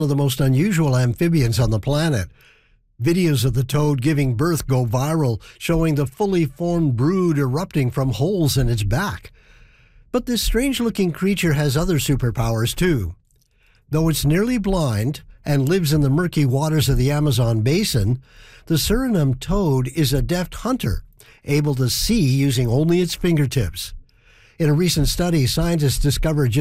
of the most unusual amphibians on the planet. Videos of the toad giving birth go viral, showing the fully formed brood erupting from holes in its back. But this strange-looking creature has other superpowers, too. Though it's nearly blind and lives in the murky waters of the Amazon basin, the Suriname toad is a deft hunter, able to see using only its fingertips. In a recent study, scientists discovered